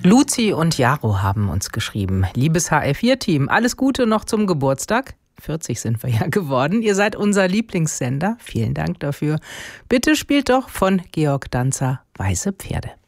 Luzi und Jaro haben uns geschrieben. Liebes HR4-Team, alles Gute noch zum Geburtstag. 40 sind wir ja geworden. Ihr seid unser Lieblingssender. Vielen Dank dafür. Bitte spielt doch von Georg Danzer Weiße Pferde.